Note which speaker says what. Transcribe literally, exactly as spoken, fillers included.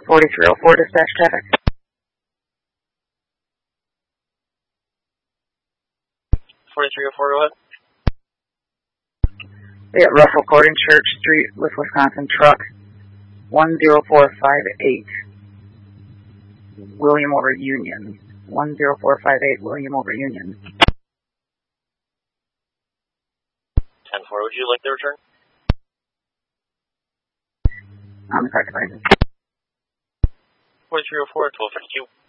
Speaker 1: forty-three oh four, dispatch traffic.
Speaker 2: forty-three oh four, what?
Speaker 1: Yeah, Russell Gordon Church Street with Wisconsin truck one zero four five eight. William over Union. one zero four five eight, William over Union.
Speaker 2: ten four, would you like the return?
Speaker 1: On the car devices.
Speaker 2: forty-three oh four, twelve fifty-two.